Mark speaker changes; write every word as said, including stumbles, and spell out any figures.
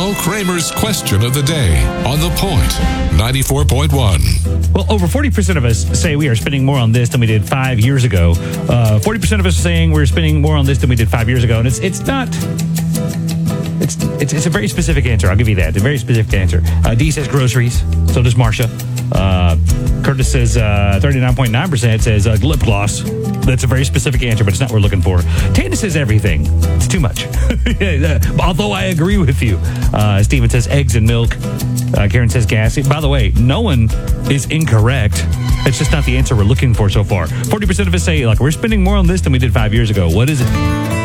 Speaker 1: Now, Kramer's question of the day on The Point, ninety-four point one.
Speaker 2: Well, over forty percent of us say we are spending more on this than we did five years ago. Uh, forty percent of us are saying we're spending more on this than we did five years ago. And it's it's not... It's, it's it's a very specific answer. I'll give you that. It's a very specific answer. Uh, D says groceries. So does Marcia. Uh, Curtis says uh, thirty-nine point nine percent says uh, lip gloss. That's a very specific answer, but it's not what we're looking for. Tana says everything. It's too much. Although I agree with you. Uh, Steven says eggs and milk. Uh, Karen says gas. By the way, no one is incorrect. It's just not the answer we're looking for so far. forty percent of us say, like, we're spending more on this than we did five years ago. What is it?